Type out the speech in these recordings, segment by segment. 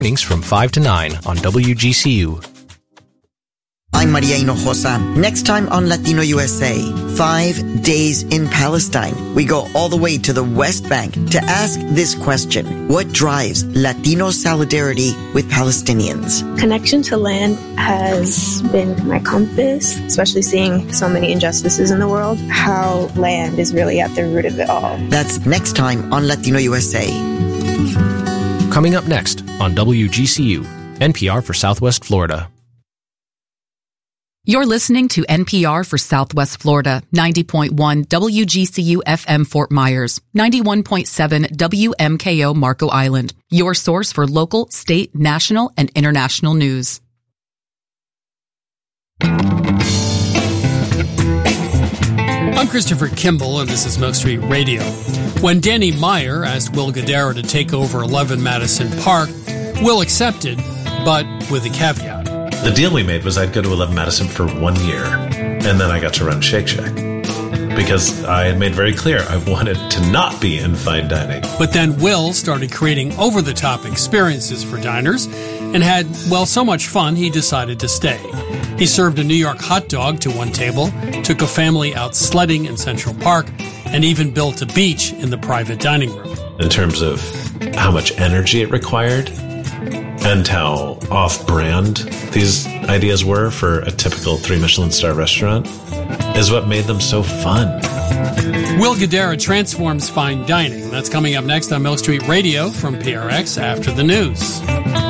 Mornings from 5 to 9 on WGCU. I'm Maria Hinojosa. Next time on Latino USA, 5 days in Palestine. We go all the way to the West Bank to ask this question. What drives Latino solidarity with Palestinians? Connection to land has been my compass, especially seeing so many injustices in the world, how land is really at the root of it all. That's next time on Latino USA. Coming up next on WGCU, NPR for Southwest Florida. You're listening to NPR for Southwest Florida, 90.1 WGCU FM Fort Myers, 91.7 WMKO Marco Island, your source for local, state, national, and international news. I'm Christopher Kimball, and this is Milk Street Radio. When Danny Meyer asked Will Guidara to take over 11 Madison Park, Will accepted, but with a caveat. The deal we made was I'd go to 11 Madison for 1 year, and then I got to run Shake Shack. Because I had made very clear I wanted to not be in fine dining. But then Will started creating over-the-top experiences for diners and had, well, so much fun he decided to stay. He served a New York hot dog to one table, took a family out sledding in Central Park, and even built a beach in the private dining room. In terms of how much energy it required, and how off-brand these ideas were for a typical 3 Michelin star restaurant, is what made them so fun. Will Guidara transforms fine dining. That's coming up next on Milk Street Radio from PRX after the news.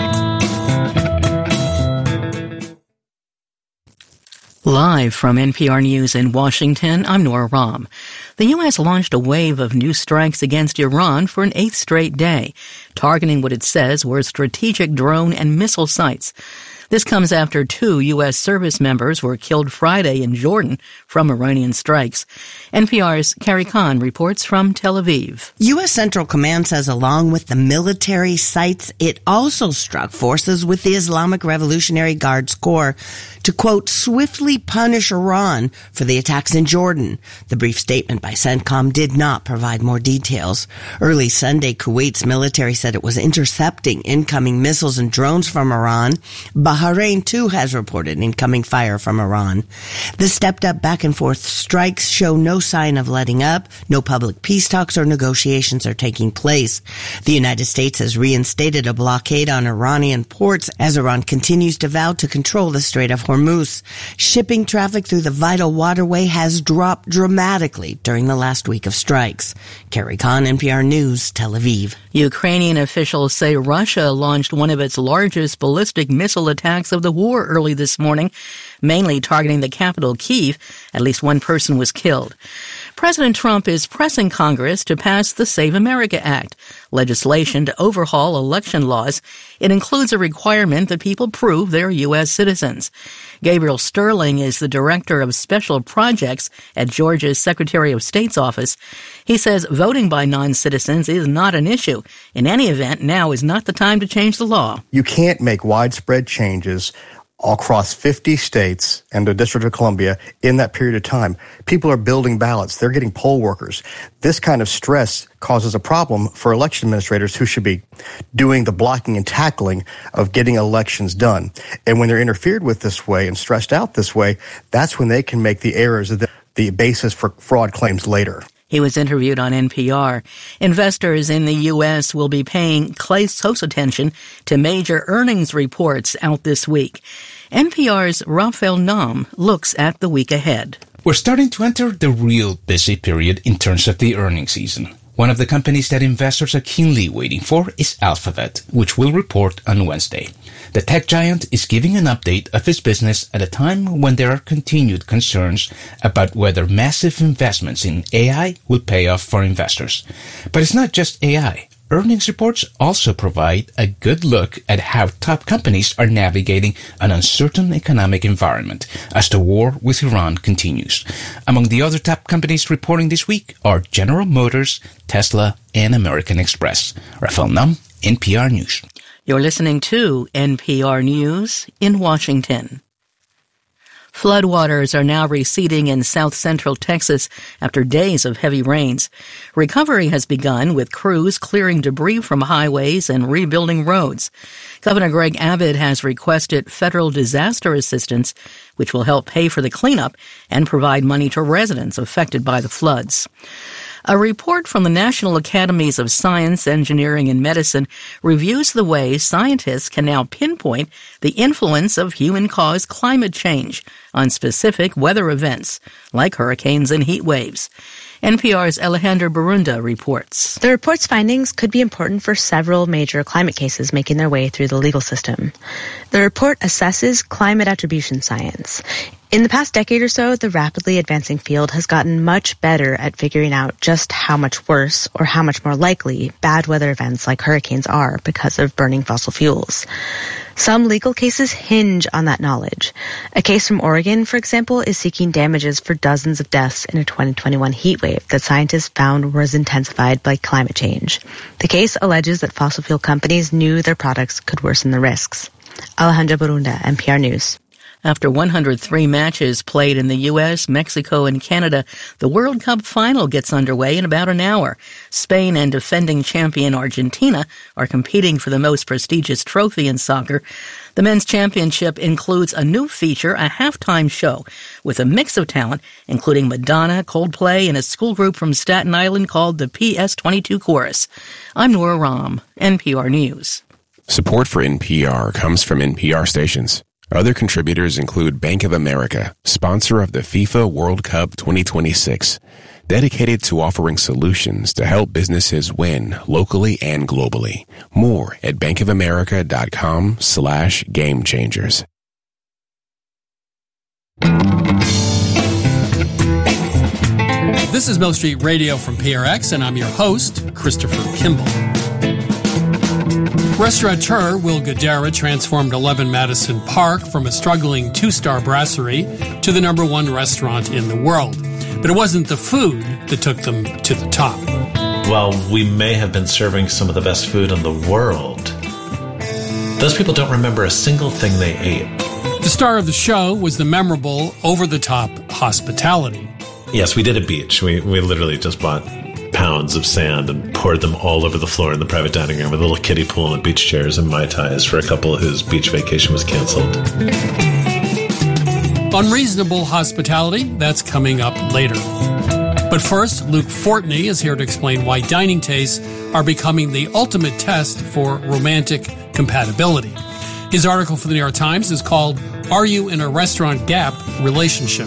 Live from NPR News in Washington, I'm Nora Rahm. The U.S. launched a wave of new strikes against Iran for an 8th straight day, targeting what it says were strategic drone and missile sites. This comes after 2 U.S. service members were killed Friday in Jordan from Iranian strikes. NPR's Carrie Kahn reports from Tel Aviv. U.S. Central Command says along with the military sites, it also struck forces with the Islamic Revolutionary Guards Corps to, quote, swiftly punish Iran for the attacks in Jordan. The brief statement by CENTCOM did not provide more details. Early Sunday, Kuwait's military said it was intercepting incoming missiles and drones from Iran. Bahrain, too, has reported incoming fire from Iran. The stepped-up back-and-forth strikes show no sign of letting up. No public peace talks or negotiations are taking place. The United States has reinstated a blockade on Iranian ports as Iran continues to vow to control the Strait of Hormuz. Shipping traffic through the vital waterway has dropped dramatically during the last week of strikes. Carrie Kahn, NPR News, Tel Aviv. Ukrainian officials say Russia launched one of its largest ballistic missile attacks of the war early this morning, mainly targeting the capital, Kyiv. At least one person was killed. President Trump is pressing Congress to pass the Save America Act, legislation to overhaul election laws. It includes a requirement that people prove they're U.S. citizens. Gabriel Sterling is the director of special projects at Georgia's Secretary of State's office. He says voting by non-citizens is not an issue. In any event, now is not the time to change the law. You can't make widespread changes across 50 states and the District of Columbia in that period of time. People are building ballots. They're getting poll workers. This kind of stress causes a problem for election administrators who should be doing the blocking and tackling of getting elections done. And when they're interfered with this way and stressed out this way, that's when they can make the errors of the basis for fraud claims later. He was interviewed on NPR. Investors in the U.S. will be paying close attention to major earnings reports out this week. NPR's Raphael Naum looks at the week ahead. We're starting to enter the real busy period in terms of the earnings season. One of the companies that investors are keenly waiting for is Alphabet, which will report on Wednesday. The tech giant is giving an update of its business at a time when there are continued concerns about whether massive investments in AI will pay off for investors. But it's not just AI. Earnings reports also provide a good look at how top companies are navigating an uncertain economic environment as the war with Iran continues. Among the other top companies reporting this week are General Motors, Tesla, and American Express. Raphael Naum, NPR News. You're listening to NPR News in Washington. Floodwaters are now receding in south-central Texas after days of heavy rains. Recovery has begun with crews clearing debris from highways and rebuilding roads. Governor Greg Abbott has requested federal disaster assistance, which will help pay for the cleanup and provide money to residents affected by the floods. A report from the National Academies of Science, Engineering, and Medicine reviews the ways scientists can now pinpoint the influence of human-caused climate change on specific weather events, like hurricanes and heat waves. NPR's Alejandra Barunda reports. The report's findings could be important for several major climate cases making their way through the legal system. The report assesses climate attribution science. In the past decade or so, the rapidly advancing field has gotten much better at figuring out just how much worse or how much more likely bad weather events like hurricanes are because of burning fossil fuels. Some legal cases hinge on that knowledge. A case from Oregon, for example, is seeking damages for dozens of deaths in a 2021 heat wave that scientists found was intensified by climate change. The case alleges that fossil fuel companies knew their products could worsen the risks. Alejandra Barunda, NPR News. After 103 matches played in the U.S., Mexico, and Canada, the World Cup final gets underway in about an hour. Spain and defending champion Argentina are competing for the most prestigious trophy in soccer. The men's championship includes a new feature, a halftime show, with a mix of talent, including Madonna, Coldplay, and a school group from Staten Island called the PS22 Chorus. I'm Nora Rahm, NPR News. Support for NPR comes from NPR stations. Other contributors include Bank of America, sponsor of the FIFA World Cup 2026, dedicated to offering solutions to help businesses win locally and globally. More at bankofamerica.com/gamechangers. This is Milk Street Radio from PRX, and I'm your host, Christopher Kimball. Restaurateur Will Guidara transformed 11 Madison Park from a struggling two-star brasserie to the #1 restaurant in the world. But it wasn't the food that took them to the top. While we may have been serving some of the best food in the world, those people don't remember a single thing they ate. The star of the show was the memorable, over-the-top hospitality. Yes, we did a beach. We literally just bought pounds of sand and poured them all over the floor in the private dining room with a little kiddie pool and beach chairs and Mai Tais for a couple whose beach vacation was canceled. Unreasonable hospitality, that's coming up later. But first, Luke Fortney is here to explain why dining tastes are becoming the ultimate test for romantic compatibility. His article for the New York Times is called, "Are You in a Restaurant Gap Relationship?"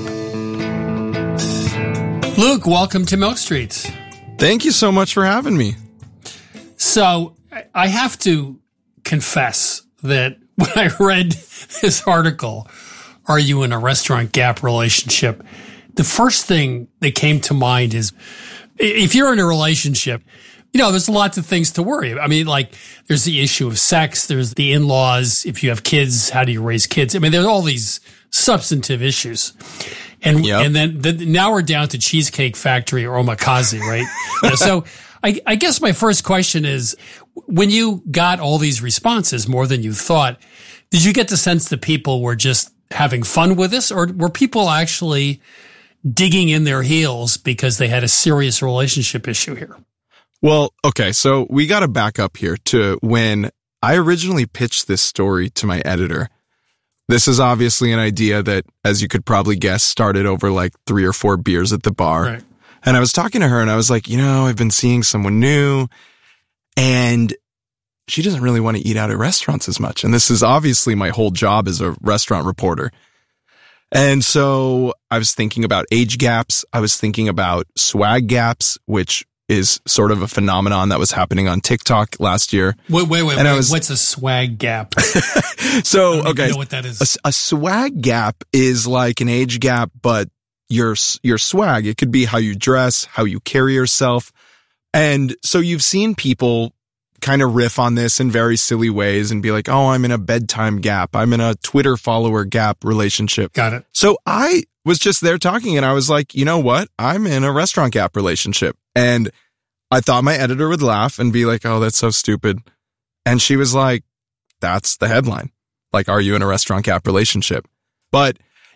Luke, welcome to Milk Street. Thank you so much for having me. So I have to confess that when I read this article, "Are You in a Restaurant Gap Relationship?" the first thing that came to mind is if you're in a relationship, you know, there's lots of things to worry about. I mean, like there's the issue of sex, there's the in-laws. If you have kids, how do you raise kids? I mean, there's all these substantive issues. And then now we're down to Cheesecake Factory or omakase, right? So I guess my first question is, when you got all these responses, more than you thought, did you get the sense that people were just having fun with this, or were people actually digging in their heels because they had a serious relationship issue here? Well, okay, so we got to back up here to when I originally pitched this story to my editor. This is obviously an idea that, as you could probably guess, started over like 3 or 4 beers at the bar. Right. And I was talking to her and I was like, you know, I've been seeing someone new and she doesn't really want to eat out at restaurants as much. And this is obviously my whole job as a restaurant reporter. And so I was thinking about age gaps. I was thinking about swag gaps, which is sort of a phenomenon that was happening on TikTok last year. Wait. What's a swag gap? So, okay. I don't know what that is. A swag gap is like an age gap, but your swag, it could be how you dress, how you carry yourself. And so you've seen people kind of riff on this in very silly ways and be like, oh, I'm in a bedtime gap. I'm in a Twitter follower gap relationship. Got it. So I was just there talking and I was like, you know what? I'm in a restaurant gap relationship. And I thought my editor would laugh and be like, oh, that's so stupid. And she was like, that's the headline. Like, are you in a restaurant gap relationship? But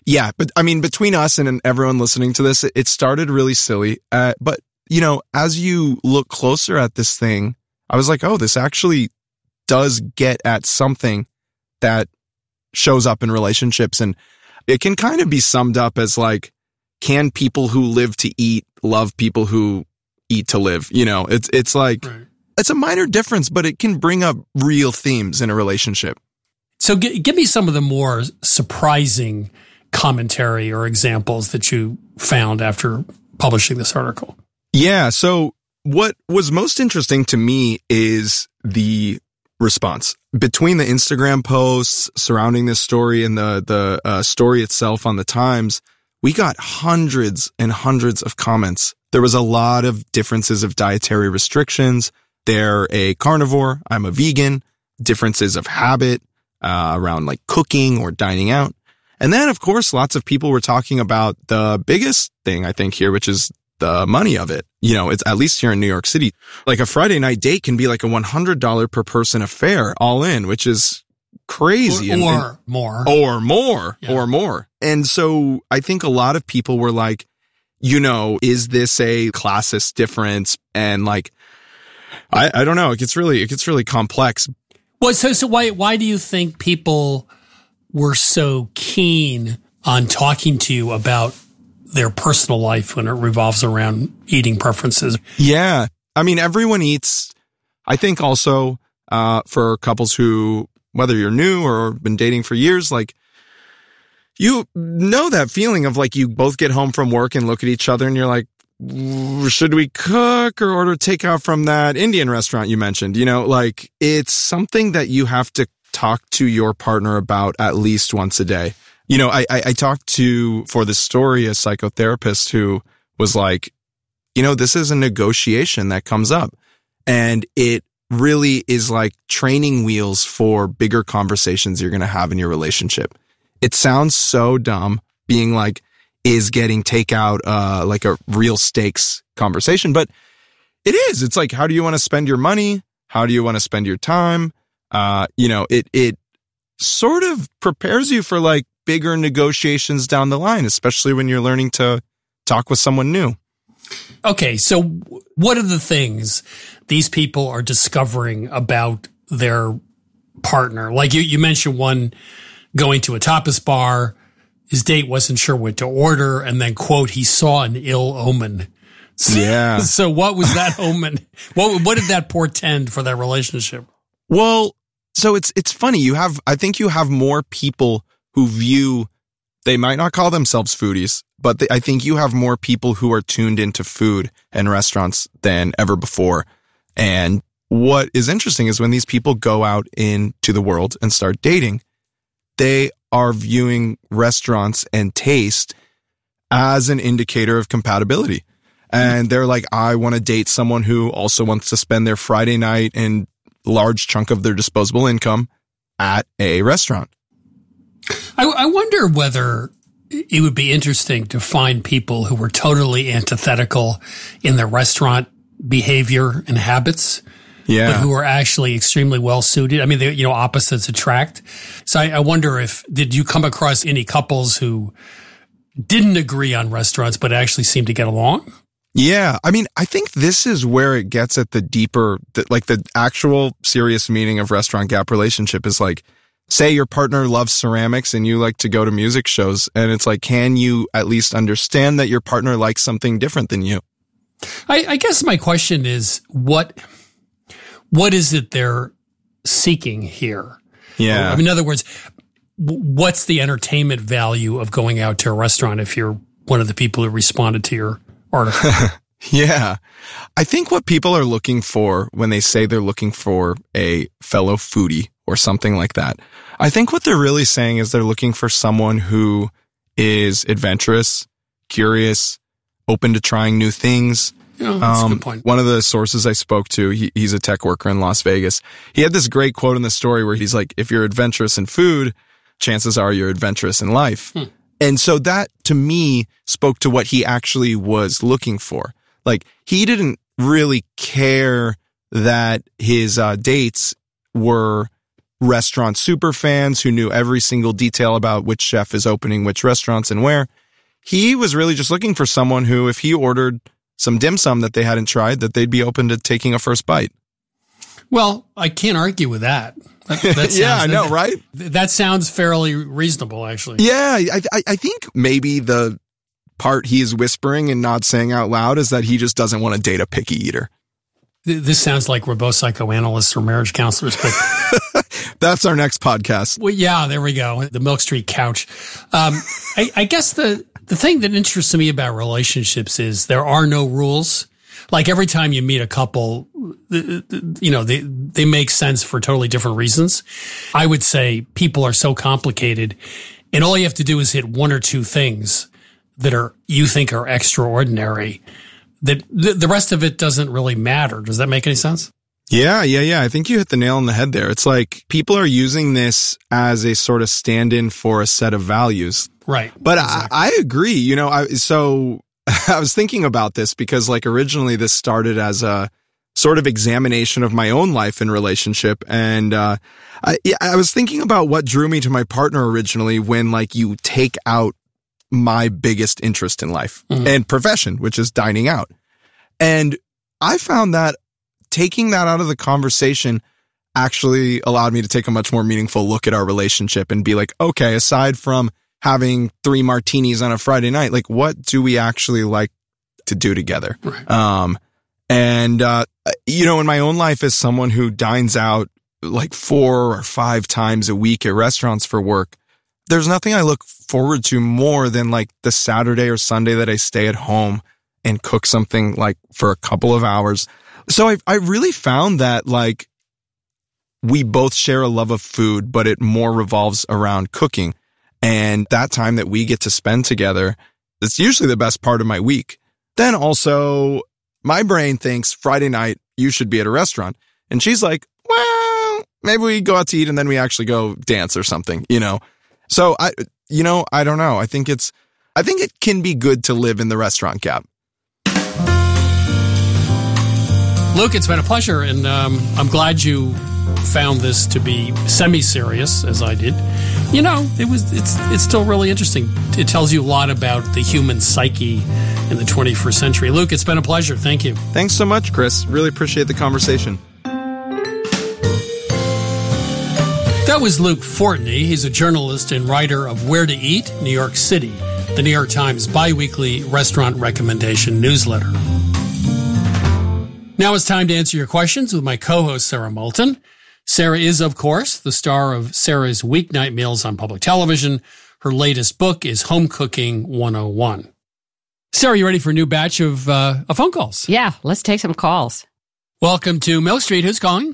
Yeah, but I mean, between us and everyone listening to this, it started really silly. But, you know, as you look closer at this thing, I was like, oh, this actually does get at something that shows up in relationships. And it can kind of be summed up as like, can people who live to eat love people who eat to live? You know, it's like, right. It's a minor difference, but it can bring up real themes in a relationship. So give me some of the more surprising commentary or examples that you found after publishing this article. Yeah. So what was most interesting to me is the response between the Instagram posts surrounding this story and the story itself on the Times. We got hundreds and hundreds of comments. There was a lot of differences of dietary restrictions. They're a carnivore. I'm a vegan. Differences of habit around like cooking or dining out. And then, of course, lots of people were talking about the biggest thing, I think, here, which is the money of it. You know, it's at least here in New York City, like a Friday night date can be like a $100 per person affair all in, which is crazy. Or more. And so I think a lot of people were like, you know, is this a classist difference? And like, I don't know. It gets really complex. Well, so why do you think people were so keen on talking to you about their personal life when it revolves around eating preferences? Yeah. I mean, everyone eats. I think also for couples who, whether you're new or been dating for years, like, you know that feeling of like you both get home from work and look at each other and you're like, should we cook or order takeout from that Indian restaurant you mentioned? You know, like it's something that you have to talk to your partner about at least once a day. You know, I talked to, for this story, a psychotherapist who was like, you know, this is a negotiation that comes up and it really is like training wheels for bigger conversations you're going to have in your relationship. It sounds so dumb being like, is getting takeout like a real stakes conversation, but it is. It's like, how do you want to spend your money? How do you want to spend your time? You know, it sort of prepares you for like bigger negotiations down the line, especially when you're learning to talk with someone new. Okay, so what are the things these people are discovering about their partner? Like you mentioned one going to a tapas bar. His date wasn't sure what to order, and then, quote, he saw an ill omen. Yeah. So what was that omen? What did that portend for that relationship? Well, so it's funny. I think you have more people who view, they might not call themselves foodies, but I think you have more people who are tuned into food and restaurants than ever before. And what is interesting is when these people go out into the world and start dating, they are viewing restaurants and taste as an indicator of compatibility. And they're like, I want to date someone who also wants to spend their Friday night and large chunk of their disposable income at a restaurant. I wonder whether it would be interesting to find people who were totally antithetical in their restaurant behavior and habits. Yeah. But who are actually extremely well suited. I mean, opposites attract. So I wonder did you come across any couples who didn't agree on restaurants, but actually seemed to get along? Yeah. I mean, I think this is where it gets at the deeper, like the actual serious meaning of restaurant gap relationship is like, say your partner loves ceramics and you like to go to music shows. And it's like, can you at least understand that your partner likes something different than you? I guess my question is, what is it they're seeking here? Yeah. I mean, in other words, what's the entertainment value of going out to a restaurant if you're one of the people who responded to your article? Yeah. I think what people are looking for when they say they're looking for a fellow foodie or something like that, I think what they're really saying is they're looking for someone who is adventurous, curious, open to trying new things. Yeah, that's a good point. One of the sources I spoke to, he's a tech worker in Las Vegas. He had this great quote in the story where he's like, if you're adventurous in food, chances are you're adventurous in life. And so that, to me, spoke to what he actually was looking for. Like, he didn't really care that his dates were restaurant super fans who knew every single detail about which chef is opening which restaurants and where. He was really just looking for someone who, if he ordered some dim sum that they hadn't tried, that they'd be open to taking a first bite. Well, I can't argue with that. That sounds, yeah, I know, right? That sounds fairly reasonable, actually. Yeah, I think maybe the part he is whispering and not saying out loud is that he just doesn't want to date a picky eater. This sounds like we're both psychoanalysts or marriage counselors, but that's our next podcast. Well, yeah, there we go. The Milk Street couch. I guess the thing that interests me about relationships is there are no rules. Like every time you meet a couple, they make sense for totally different reasons. I would say people are so complicated, and all you have to do is hit one or two things that you think are extraordinary, that the rest of it doesn't really matter. Does that make any sense? Yeah. I think you hit the nail on the head there. It's like people are using this as a sort of stand-in for a set of values. Right. But exactly. I agree. So I was thinking about this because like originally this started as a sort of examination of my own life and relationship. And I was thinking about what drew me to my partner originally when like you take out my biggest interest in life and profession, which is dining out. And I found that taking that out of the conversation actually allowed me to take a much more meaningful look at our relationship and be like, okay, aside from having 3 martinis on a Friday night, like what do we actually like to do together? Right. In my own life as someone who dines out like 4 or 5 times a week at restaurants for work, there's nothing I look forward to more than like the Saturday or Sunday that I stay at home and cook something like for a couple of hours. So I really found that like we both share a love of food, but it more revolves around cooking. And that time that we get to spend together, it's usually the best part of my week. Then also my brain thinks Friday night, you should be at a restaurant. And she's like, well, maybe we go out to eat and then we actually go dance or something, So I don't know. I think it can be good to live in the restaurant gap. Luke, it's been a pleasure, and I'm glad you found this to be semi-serious, as I did. It's still really interesting. It tells you a lot about the human psyche in the 21st century. Luke, it's been a pleasure. Thank you. Thanks so much, Chris. Really appreciate the conversation. That was Luke Fortney. He's a journalist and writer of Where to Eat, New York City, the New York Times biweekly restaurant recommendation newsletter. Now it's time to answer your questions with my co-host, Sarah Moulton. Sarah is, of course, the star of Sarah's Weeknight Meals on public television. Her latest book is Home Cooking 101. Sarah, you ready for a new batch of phone calls? Yeah, let's take some calls. Welcome to Milk Street. Who's calling?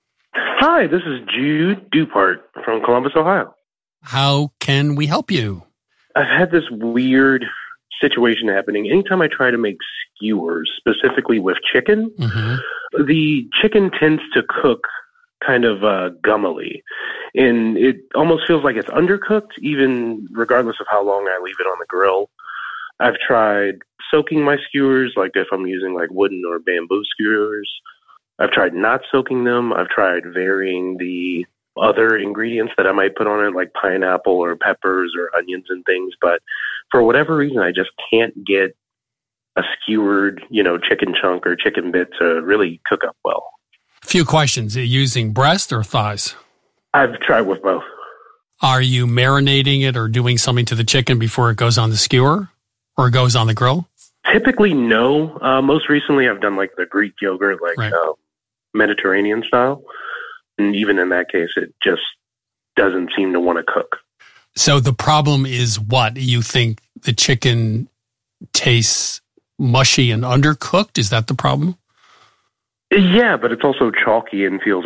Hi, this is Jude Dupart from Columbus, Ohio. How can we help you? I've had this weird situation happening. Anytime I try to make skewers, specifically with chicken, the chicken tends to cook kind of gummily. And it almost feels like it's undercooked, even regardless of how long I leave it on the grill. I've tried soaking my skewers, like if I'm using like wooden or bamboo skewers. I've tried not soaking them. I've tried varying the other ingredients that I might put on it, like pineapple or peppers or onions and things. But for whatever reason, I just can't get a skewered, chicken chunk or chicken bit to really cook up well. A few questions. Are you using breast or thighs? I've tried with both. Are you marinating it or doing something to the chicken before it goes on the skewer or goes on the grill? Typically, no. Most recently, I've done like the Greek yogurt, Mediterranean style. And even in that case, it just doesn't seem to want to cook. So the problem is what? You think the chicken tastes mushy and undercooked? Is that the problem? Yeah, but it's also chalky and feels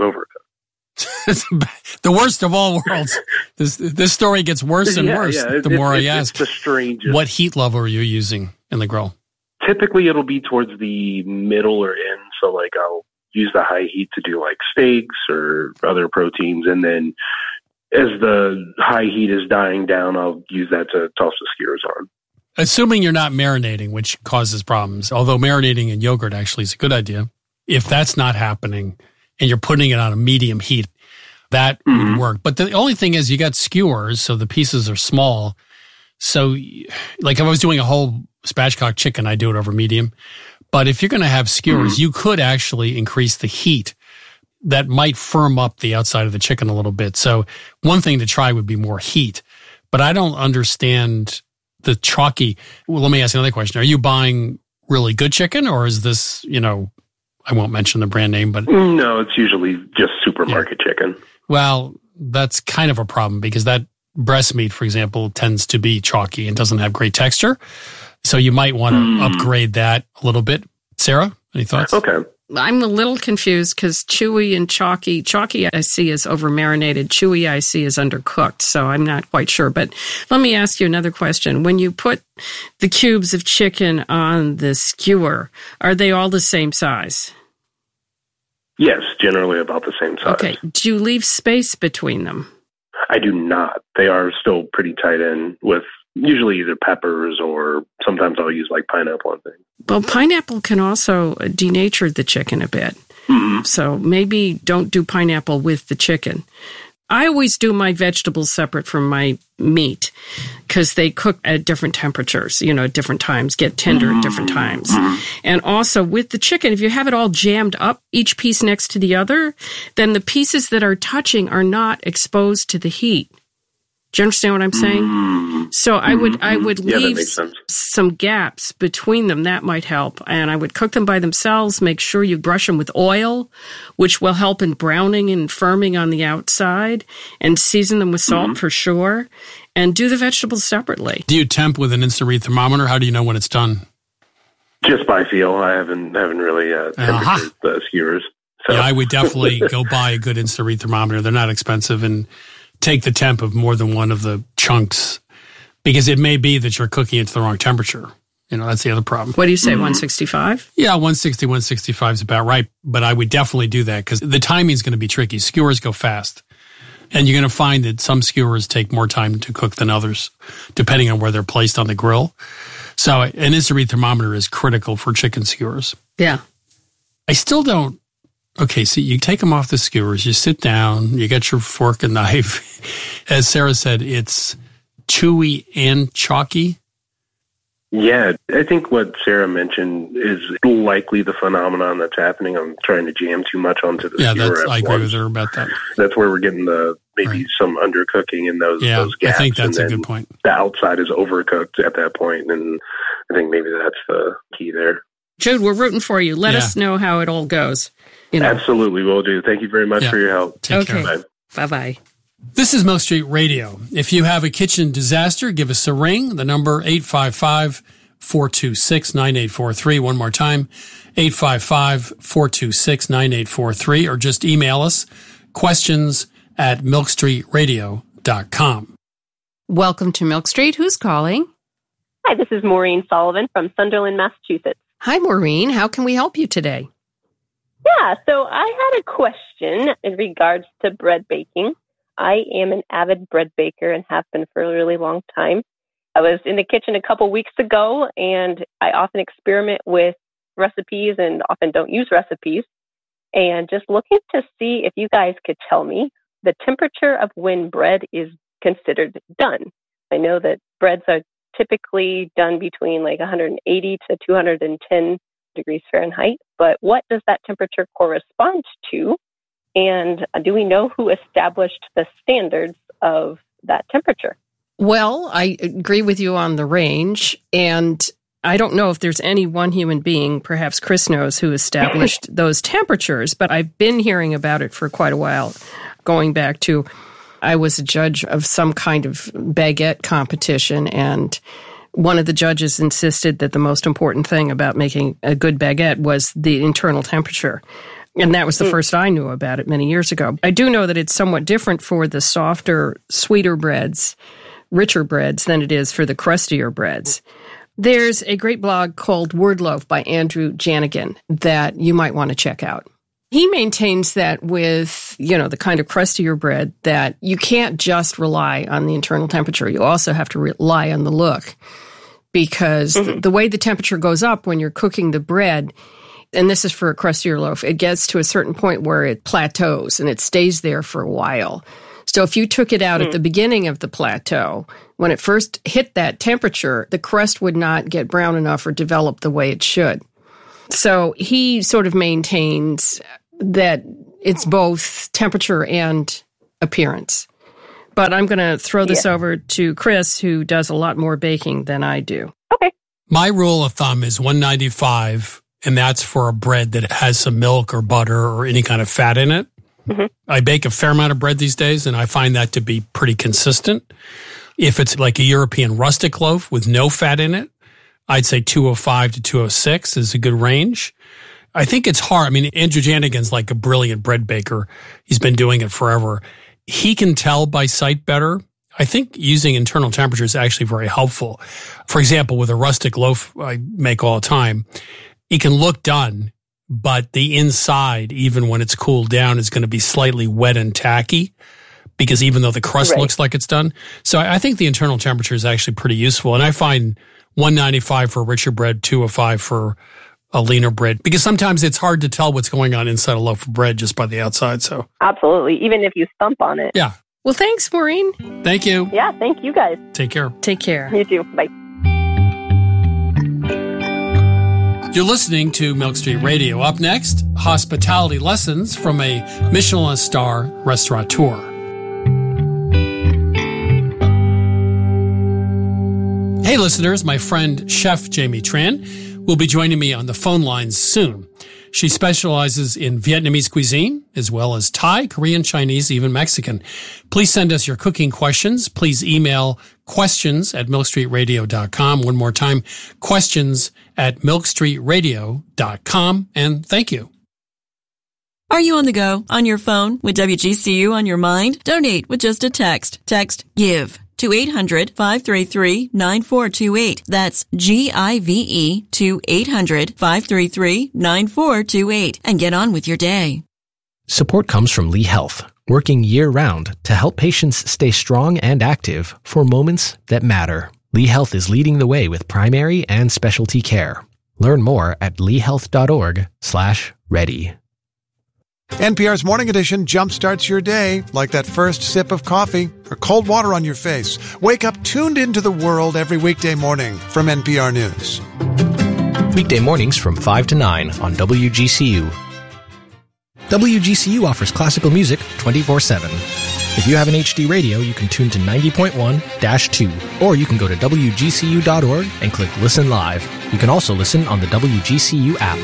overcooked. The worst of all worlds. This story gets worse and worse the more I ask. It's the strangest. What heat level are you using in the grill? Typically, it'll be towards the middle or end. So, like, I'll use the high heat to do, like, steaks or other proteins. And then as the high heat is dying down, I'll use that to toss the skewers on. Assuming you're not marinating, which causes problems, although marinating in yogurt actually is a good idea. If that's not happening and you're putting it on a medium heat, That would work. But the only thing is you got skewers, so the pieces are small. So like if I was doing a whole spatchcock chicken, I do it over medium. But if you're going to have skewers, you could actually increase the heat. That might firm up the outside of the chicken a little bit. So one thing to try would be more heat. But I don't understand the chalky. Well, let me ask another question. Are you buying really good chicken, or is this, I won't mention the brand name, but... No, it's usually just supermarket chicken. Well, that's kind of a problem because that breast meat, for example, tends to be chalky and doesn't have great texture. So you might want to upgrade that a little bit. Sarah, any thoughts? Okay. I'm a little confused because chewy and chalky I see is over-marinated. Chewy I see is undercooked, so I'm not quite sure. But let me ask you another question. When you put the cubes of chicken on the skewer, are they all the same size? Yes, generally about the same size. Okay. Do you leave space between them? I do not. They are still pretty tight in with usually either peppers or sometimes I'll use like pineapple on things. Well, pineapple can also denature the chicken a bit. So maybe don't do pineapple with the chicken. I always do my vegetables separate from my meat because they cook at different temperatures, at different times, get tender at different times. And also with the chicken, if you have it all jammed up, each piece next to the other, then the pieces that are touching are not exposed to the heat. Do you understand what I'm saying? So I would leave some gaps between them. That might help. And I would cook them by themselves. Make sure you brush them with oil, which will help in browning and firming on the outside. And season them with salt for sure. And do the vegetables separately. Do you temp with an instant read thermometer? How do you know when it's done? Just by feel. I haven't really temperatured the skewers. So. Yeah, I would definitely go buy a good instant read thermometer. They're not expensive, and take the temp of more than one of the chunks, because it may be that you're cooking it to the wrong temperature. That's the other problem. What do you say, 165? Yeah, 160, 165 is about right. But I would definitely do that because the timing is going to be tricky. Skewers go fast. And you're going to find that some skewers take more time to cook than others, depending on where they're placed on the grill. So an instant read thermometer is critical for chicken skewers. Yeah. I still don't. Okay, so you take them off the skewers, you sit down, you get your fork and knife. As Sarah said, it's chewy and chalky. Yeah, I think what Sarah mentioned is likely the phenomenon that's happening. I'm trying to jam too much onto the skewer. I agree with her about that. That's where we're getting some undercooking in those gaps. I think that's a good point. The outside is overcooked at that point, and I think maybe that's the key there. Jude, we're rooting for you. Let us know how it all goes. Absolutely, will do. Thank you very much for your help. Take care. Bye. Bye-bye. This is Milk Street Radio. If you have a kitchen disaster, give us a ring. The number 855-426-9843. One more time, 855-426-9843, or just email us questions@milkstreetradio.com. Welcome to Milk Street. Who's calling? Hi, this is Maureen Sullivan from Sunderland, Massachusetts. Hi, Maureen. How can we help you today? Yeah, so I had a question in regards to bread baking. I am an avid bread baker and have been for a really long time. I was in the kitchen a couple weeks ago, and I often experiment with recipes and often don't use recipes. And just looking to see if you guys could tell me the temperature of when bread is considered done. I know that breads are typically done between like 180 to 210 degrees Fahrenheit, but what does that temperature correspond to? And do we know who established the standards of that temperature? Well, I agree with you on the range, and I don't know if there's any one human being, perhaps Chris knows, who established those temperatures, but I've been hearing about it for quite a while, going back to I was a judge of some kind of baguette competition, and one of the judges insisted that the most important thing about making a good baguette was the internal temperature. And that was the first I knew about it many years ago. I do know that it's somewhat different for the softer, sweeter breads, richer breads, than it is for the crustier breads. There's a great blog called Word Loaf by Andrew Janigan that you might want to check out. He maintains that with, the kind of crustier bread, that you can't just rely on the internal temperature. You also have to rely on the look, because the way the temperature goes up when you're cooking the bread and this is for a crustier loaf, it gets to a certain point where it plateaus and it stays there for a while. So if you took it out at the beginning of the plateau, when it first hit that temperature, the crust would not get brown enough or develop the way it should. So he sort of maintains that it's both temperature and appearance. But I'm going to throw this over to Chris, who does a lot more baking than I do. Okay. My rule of thumb is 195, and that's for a bread that has some milk or butter or any kind of fat in it. Mm-hmm. I bake a fair amount of bread these days, and I find that to be pretty consistent. If it's like a European rustic loaf with no fat in it, I'd say 205 to 206 is a good range. I think it's hard. I mean, Andrew Janigan's like a brilliant bread baker. He's been doing it forever. He can tell by sight better. I think using internal temperature is actually very helpful. For example, with a rustic loaf I make all the time, it can look done, but the inside, even when it's cooled down, is going to be slightly wet and tacky because even though the crust looks like it's done. So I think the internal temperature is actually pretty useful. And I find 195 for richer bread, 205 for a leaner bread, because sometimes it's hard to tell what's going on inside a loaf of bread just by the outside. So absolutely, even if you thump on it. Yeah. Well, thanks, Maureen. Thank you. Yeah, thank you guys. Take care. Take care. You too. Bye. You're listening to Milk Street Radio. Up next, hospitality lessons from a Michelin star restaurateur. Hey, listeners, my friend Chef Jamie Tran will be joining me on the phone lines soon. She specializes in Vietnamese cuisine, as well as Thai, Korean, Chinese, even Mexican. Please send us your cooking questions. Please email questions@milkstreetradio.com. One more time, questions@milkstreetradio.com. And thank you. Are you on the go, on your phone, with WGCU on your mind? Donate with just a text. Text GIVE to 800-533-9428. That's GIVE to 800-533-9428. And get on with your day. Support comes from Lee Health, working year-round to help patients stay strong and active for moments that matter. Lee Health is leading the way with primary and specialty care. Learn more at leehealth.org/ready. NPR's Morning Edition jumpstarts your day like that first sip of coffee or cold water on your face. Wake up tuned into the world every weekday morning from NPR News. Weekday mornings from 5 to 9 on WGCU. WGCU offers classical music 24/7. If you have an HD radio, you can tune to 90.1-2, or you can go to WGCU.org and click Listen Live. You can also listen on the WGCU app.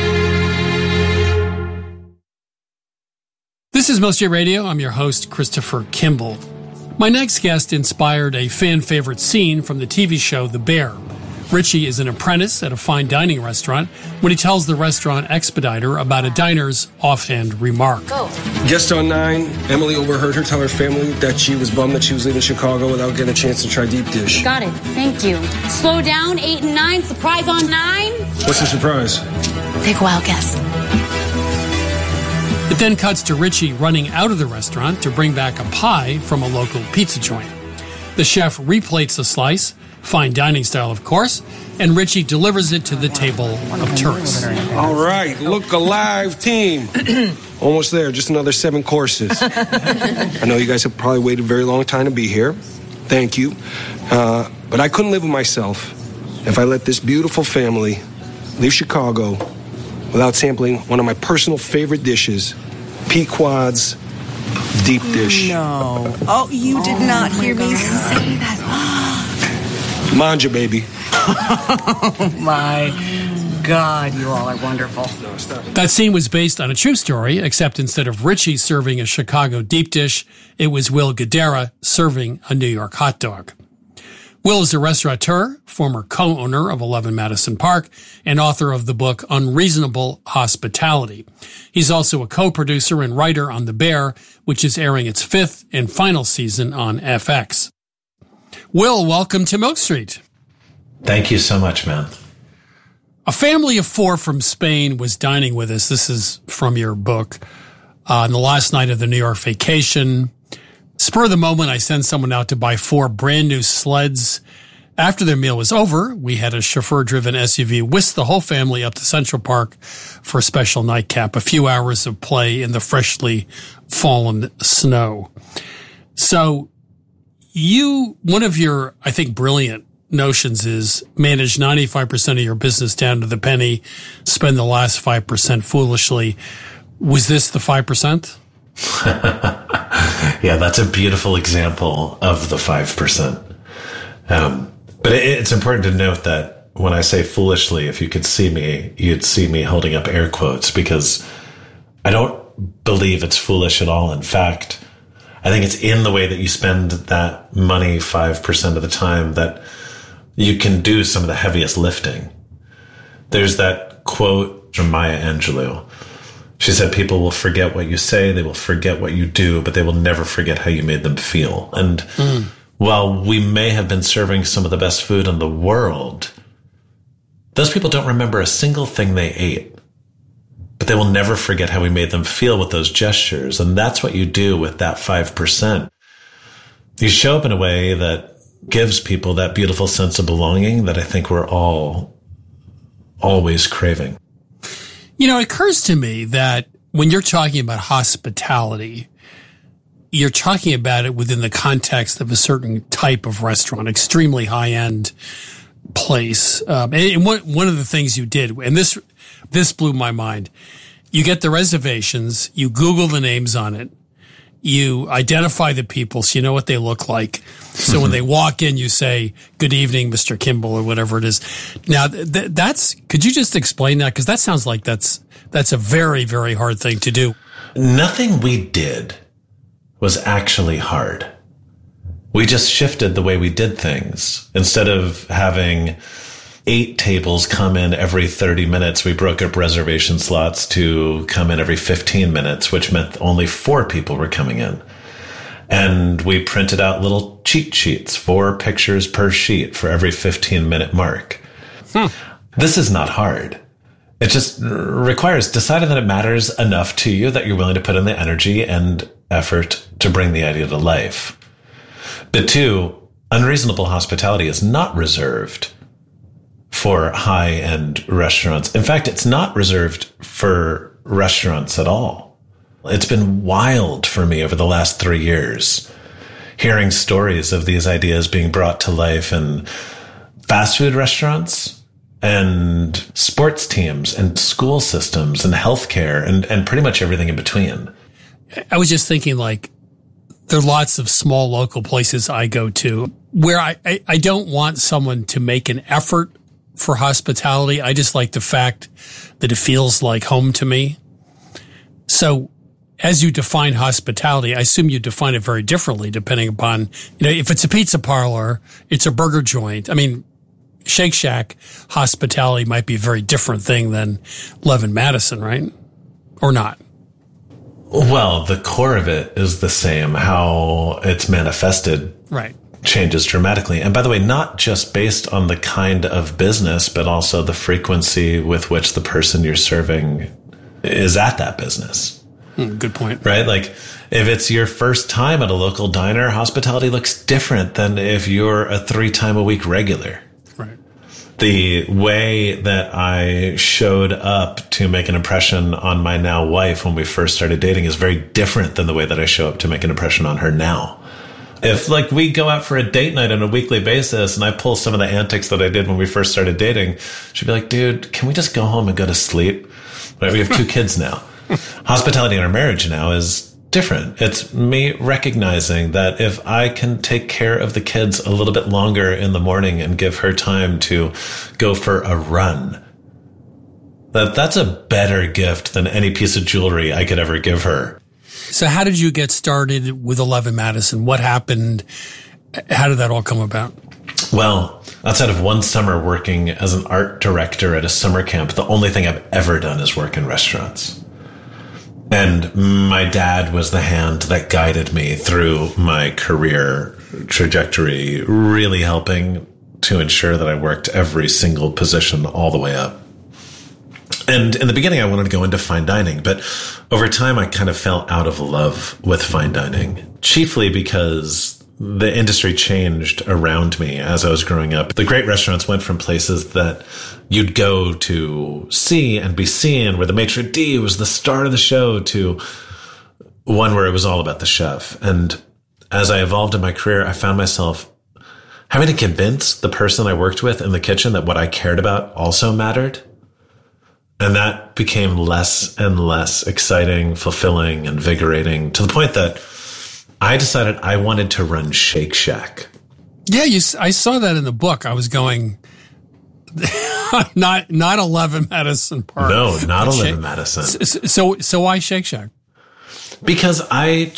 This is Milk Street Radio. I'm your host, Christopher Kimball. My next guest inspired a fan-favorite scene from the TV show The Bear. Richie is an apprentice at a fine dining restaurant when he tells the restaurant expediter about a diner's offhand remark. Go. Guest on 9, Emily overheard her tell her family that she was bummed that she was leaving Chicago without getting a chance to try deep dish. Got it. Thank you. Slow down, 8 and 9. Surprise on 9. What's the surprise? Take a wild guess. It then cuts to Richie running out of the restaurant to bring back a pie from a local pizza joint. The chef replates the slice, fine dining style of course, and Richie delivers it to the table of tourists. All right, look alive, team. Almost there, just another 7 courses. I know you guys have probably waited a very long time to be here. Thank you. But I couldn't live with myself if I let this beautiful family leave Chicago without sampling one of my personal favorite dishes, Pequod's deep dish. No. Oh, you did not hear me say that. Manja, baby. Oh, my God, you all are wonderful. That scene was based on a true story, except instead of Richie serving a Chicago deep dish, it was Will Guidara serving a New York hot dog. Will is a restaurateur, former co-owner of 11 Madison Park, and author of the book Unreasonable Hospitality. He's also a co-producer and writer on The Bear, which is airing its 5th and final season on FX. Will, welcome to Milk Street. Thank you so much, man. A family of 4 from Spain was dining with us. This is from your book. On the last night of the New York vacation, spur of the moment, I send someone out to buy 4 brand new sleds. After their meal was over, we had a chauffeur-driven SUV whisk the whole family up to Central Park for a special nightcap, a few hours of play in the freshly fallen snow. So one of your, I think, brilliant notions is manage 95% of your business down to the penny, spend the last 5% foolishly. Was this the 5%? Yeah, that's a beautiful example of the 5%. But it's important to note that when I say foolishly, if you could see me, you'd see me holding up air quotes, because I don't believe it's foolish at all. In fact, I think it's in the way that you spend that money 5% of the time that you can do some of the heaviest lifting. There's that quote from Maya Angelou. She said, people will forget what you say, they will forget what you do, but they will never forget how you made them feel. And while we may have been serving some of the best food in the world, those people don't remember a single thing they ate. But they will never forget how we made them feel with those gestures. And that's what you do with that 5%. You show up in a way that gives people that beautiful sense of belonging that I think we're all always craving. You know, it occurs to me that when you're talking about hospitality, you're talking about it within the context of a certain type of restaurant, extremely high-end place. And one of the things you did, and this blew my mind, you get the reservations, you Google the names on it, you identify the people so you know what they look like. So when they walk in, you say, good evening, Mr. Kimball, or whatever it is. Now, could you just explain that? Because that sounds like that's a very, very hard thing to do. Nothing we did was actually hard. We just shifted the way we did things. Instead of having 8 tables come in every 30 minutes, we broke up reservation slots to come in every 15 minutes, which meant only 4 people were coming in. And we printed out little cheat sheets, 4 pictures per sheet for every 15-minute mark. This is not hard. It just requires deciding that it matters enough to you that you're willing to put in the energy and effort to bring the idea to life. But 2, unreasonable hospitality is not reserved for high-end restaurants. In fact, it's not reserved for restaurants at all. It's been wild for me over the last 3 years, hearing stories of these ideas being brought to life in fast food restaurants and sports teams and school systems and healthcare and pretty much everything in between. I was just thinking, like, there are lots of small local places I go to where I don't want someone to make an effort for hospitality. I just like the fact that it feels like home to me. So as you define hospitality, I assume you define it very differently depending upon, if it's a pizza parlor, it's a burger joint. I mean, Shake Shack hospitality might be a very different thing than Levin Madison, right? Or not? Well, the core of it is the same. How it's manifested changes dramatically. And by the way, not just based on the kind of business, but also the frequency with which the person you're serving is at that business. Good point. Right? Like, if it's your first time at a local diner, hospitality looks different than if you're a 3-time-a-week regular. Right. The way that I showed up to make an impression on my now wife when we first started dating is very different than the way that I show up to make an impression on her now. If, like, we go out for a date night on a weekly basis and I pull some of the antics that I did when we first started dating, she'd be like, dude, can we just go home and go to sleep? Right? We have 2 kids now. Hospitality in our marriage now is different. It's me recognizing that if I can take care of the kids a little bit longer in the morning and give her time to go for a run, that's a better gift than any piece of jewelry I could ever give her. So how did you get started with Levin Madison? What happened? How did that all come about? Well, outside of one summer working as an art director at a summer camp, the only thing I've ever done is work in restaurants. And my dad was the hand that guided me through my career trajectory, really helping to ensure that I worked every single position all the way up. And in the beginning, I wanted to go into fine dining, but over time, I kind of fell out of love with fine dining, chiefly because the industry changed around me as I was growing up. The great restaurants went from places that you'd go to see and be seen, where the maitre d' was the star of the show, to one where it was all about the chef. And as I evolved in my career, I found myself having to convince the person I worked with in the kitchen that what I cared about also mattered. And that became less and less exciting, fulfilling, invigorating, to the point that I decided I wanted to run Shake Shack. Yeah, I saw that in the book. I was going, not 11 Madison Park. No, not 11 Madison. So why Shake Shack? Because I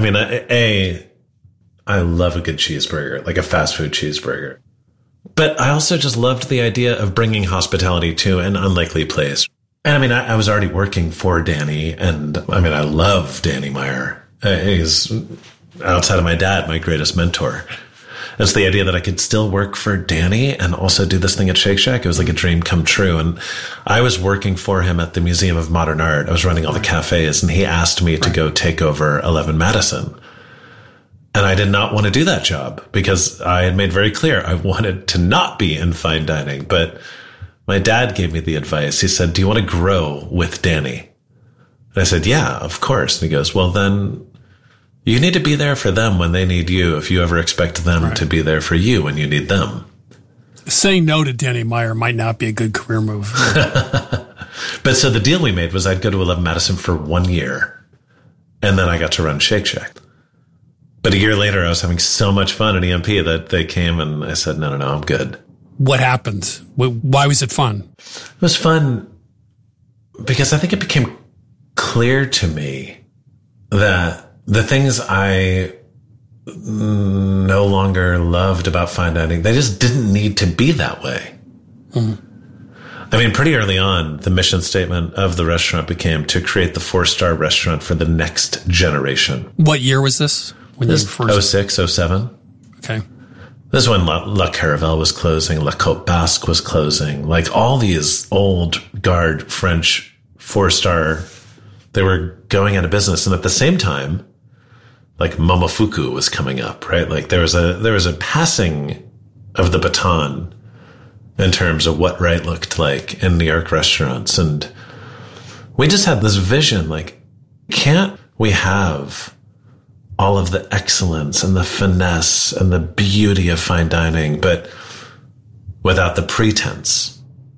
love a good cheeseburger, like a fast food cheeseburger. But I also just loved the idea of bringing hospitality to an unlikely place. And I mean, I was already working for Danny, and I mean, I love Danny Meyer. He's, outside of my dad, my greatest mentor. It's the idea that I could still work for Danny and also do this thing at Shake Shack. It was like a dream come true. And I was working for him at the Museum of Modern Art. I was running all the cafes, and he asked me to go take over 11 Madison. And I did not want to do that job because I had made very clear I wanted to not be in fine dining. But my dad gave me the advice. He said, "Do you want to grow with Danny?" And I said, "Yeah, of course." And he goes, "Well, then you need to be there for them when they need you, if you ever expect them to be there for you when you need them." Saying no to Danny Meyer might not be a good career move. But so the deal we made was I'd go to 11 Madison for 1 year, and then I got to run Shake Shack. But a year later, I was having so much fun at EMP that they came and I said, no, I'm good. What happened? Why was it fun? It was fun because I think it became clear to me that the things I no longer loved about fine dining, they just didn't need to be that way. Mm-hmm. I mean, pretty early on, the mission statement of the restaurant became to create the 4-star restaurant for the next generation. What year was this? This 06, 07. Okay. This is when La Caravelle was closing, La Côte Basque was closing. Like all these old guard French 4-star, they were going out of business. And at the same time, like Momofuku was coming up, right? Like there was a passing of the baton in terms of what right looked like in New York restaurants. And we just had this vision, like, can't we have all of the excellence and the finesse and the beauty of fine dining, but without the pretense?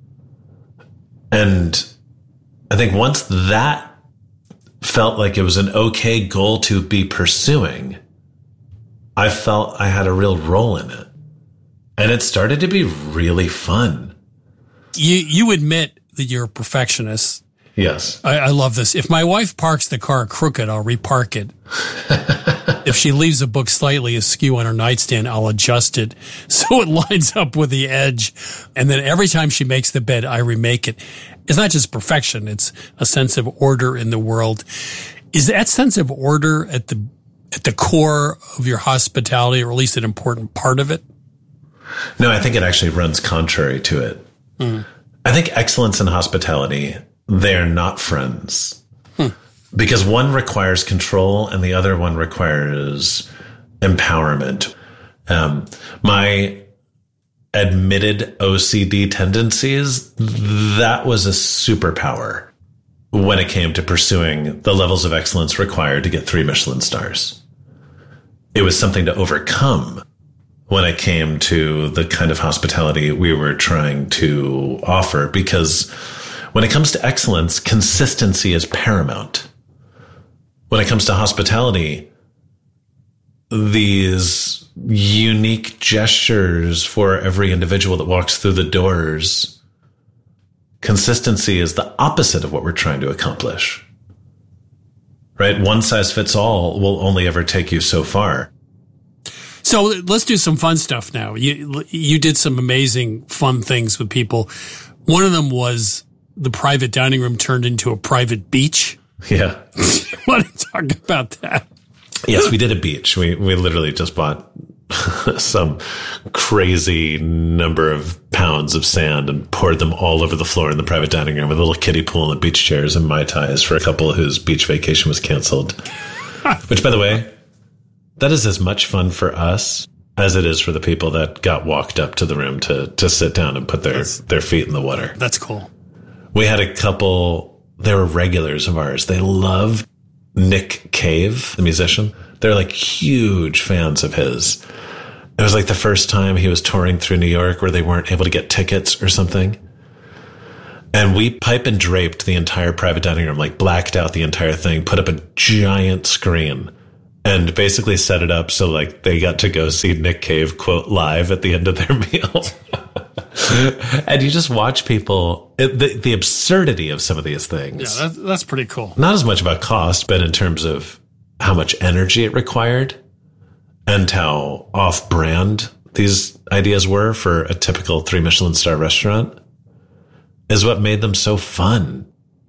And I think once that felt like it was an okay goal to be pursuing, I felt I had a real role in it. And it started to be really fun. You admit that you're a perfectionist. Yes. I love this. If my wife parks the car crooked, I'll repark it. If she leaves a book slightly askew on her nightstand, I'll adjust it so it lines up with the edge. And then every time she makes the bed, I remake it. It's not just perfection. It's a sense of order in the world. Is that sense of order at the core of your hospitality, or at least an important part of it? No, I think it actually runs contrary to it. Mm. I think excellence in hospitality, they're not friends. Because one requires control and the other one requires empowerment. My admitted OCD tendencies, that was a superpower when it came to pursuing the levels of excellence required to get 3 Michelin stars. It was something to overcome when it came to the kind of hospitality we were trying to offer, because when it comes to excellence, consistency is paramount. When it comes to hospitality, these unique gestures for every individual that walks through the doors, consistency is the opposite of what we're trying to accomplish. Right? One size fits all will only ever take you so far. So let's do some fun stuff now. You did some amazing fun things with people. One of them was the private dining room turned into a private beach. Yeah. Want to talk about that? Yes, we did a beach. We literally just bought some crazy number of pounds of sand and poured them all over the floor in the private dining room with a little kiddie pool and beach chairs and Mai Tais for a couple whose beach vacation was canceled. Which, by the way, that is as much fun for us as it is for the people that got walked up to the room to sit down and put their feet in the water. That's cool. We had a couple, they were regulars of ours. They love Nick Cave, the musician. They're like huge fans of his. It was like the first time he was touring through New York where they weren't able to get tickets or something. And we pipe and draped the entire private dining room, like blacked out the entire thing, put up a giant screen, and basically set it up so like they got to go see Nick Cave, quote, live at the end of their meal. And you just watch people, the absurdity of some of these things. Yeah, that's pretty cool. Not as much about cost, but in terms of how much energy it required and how off-brand these ideas were for a typical 3 Michelin star restaurant is what made them so fun.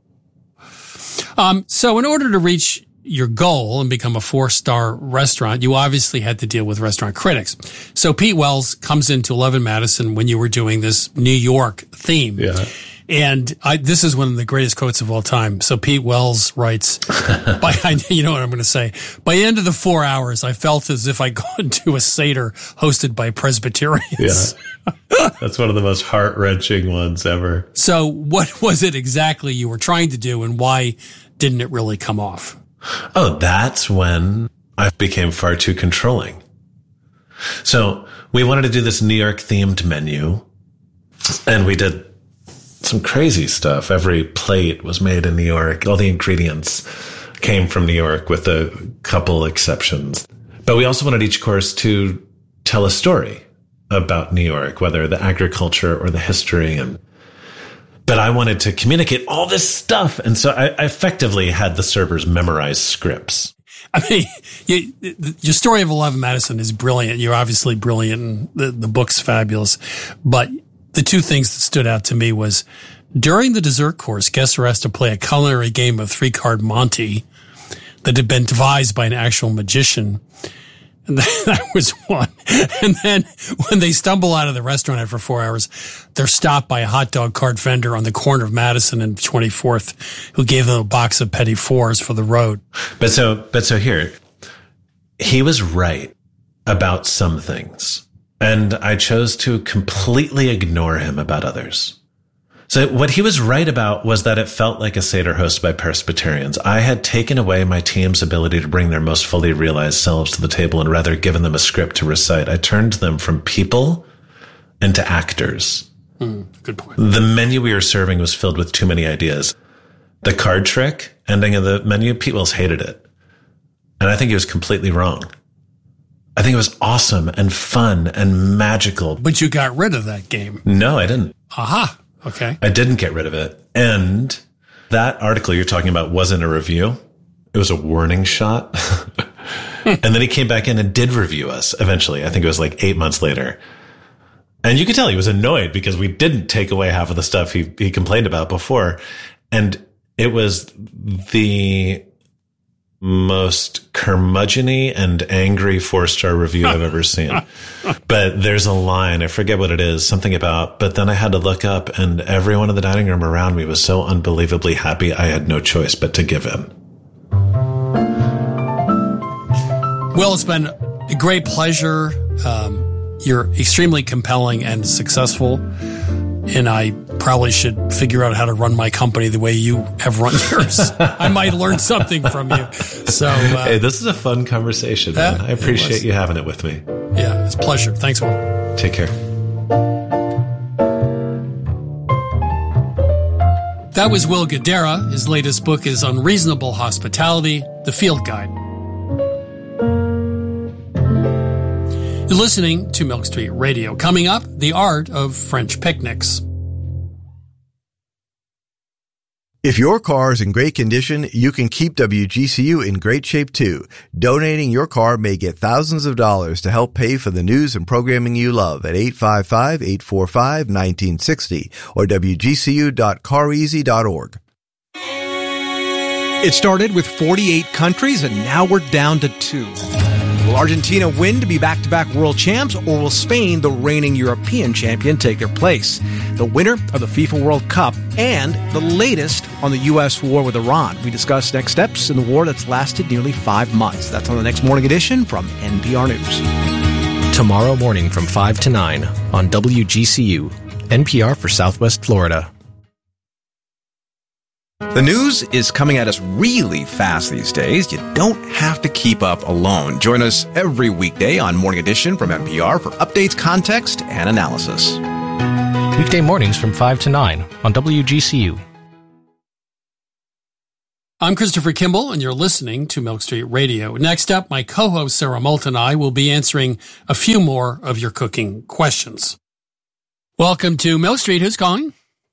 So in order to reach your goal and become a 4-star restaurant, you obviously had to deal with restaurant critics. So Pete Wells comes into 11 Madison when you were doing this New York theme. Yeah. And this is one of the greatest quotes of all time. So Pete Wells writes, you know what I'm going to say. By the end of the 4 hours, I felt as if I'd gone to a Seder hosted by Presbyterians. Yeah. That's one of the most heart-wrenching ones ever. So what was it exactly you were trying to do, and why didn't it really come off? Oh, that's when I became far too controlling. So we wanted to do this New York themed menu, and we did some crazy stuff. Every plate was made in New York. All the ingredients came from New York with a couple exceptions. But we also wanted each course to tell a story about New York, whether the agriculture or the history. But I wanted to communicate all this stuff. And so I effectively had the servers memorize scripts. I mean, your story of 11 Madison is brilliant. You're obviously brilliant, and the book's fabulous. But the two things that stood out to me was during the dessert course, guests were asked to play a culinary game of 3-card Monte that had been devised by an actual magician. And that was one. And then when they stumble out of the restaurant after 4 hours, they're stopped by a hot dog cart vendor on the corner of Madison and 24th who gave them a box of Petit Fours for the road. But so here, he was right about some things. And I chose to completely ignore him about others. So what he was right about was that it felt like a Seder hosted by Presbyterians. I had taken away my team's ability to bring their most fully realized selves to the table and rather given them a script to recite. I turned them from people into actors. Good point. The menu we were serving was filled with too many ideas. The card trick ending of the menu, Pete Wells hated it. And I think he was completely wrong. I think it was awesome and fun and magical. But you got rid of that game. No, I didn't. Aha. Okay. I didn't get rid of it. And that article you're talking about wasn't a review. It was a warning shot. And then he came back in and did review us eventually. I think it was like 8 months later. And you could tell he was annoyed because we didn't take away half of the stuff he complained about before. And it was the most curmudgeon-y and angry 4-star review I've ever seen. But there's a line, I forget what it is, something about, but then I had to look up and everyone in the dining room around me was so unbelievably happy I had no choice but to give in. Well, it's been a great pleasure. You're extremely compelling and successful. And I probably should figure out how to run my company the way you have run yours. I might learn something from you. So, hey, this is a fun conversation, man. I appreciate you having it with me. Yeah, it's a pleasure. Thanks, Will. Take care. That was Will Guidara. His latest book is Unreasonable Hospitality, The Field Guide. You're listening to Milk Street Radio. Coming up, the art of French picnics. If your car is in great condition, you can keep WGCU in great shape too. Donating your car may get thousands of dollars to help pay for the news and programming you love at 855-845-1960 or WGCU.careasy.org. It started with 48 countries and now we're down to 2. Will Argentina win to be back-to-back world champs, or will Spain, the reigning European champion, take their place? The winner of the FIFA World Cup and the latest on the U.S. war with Iran. We discuss next steps in the war that's lasted nearly 5 months. That's on the next morning edition from NPR News. Tomorrow morning from 5 to 9 on WGCU, NPR for Southwest Florida. The news is coming at us really fast these days. You don't have to keep up alone. Join us every weekday on Morning Edition from NPR for updates, context, and analysis. Weekday mornings from 5 to 9 on WGCU. I'm Christopher Kimball, and you're listening to Milk Street Radio. Next up, my co-host Sarah Moulton and I will be answering a few more of your cooking questions. Welcome to Milk Street. Who's calling?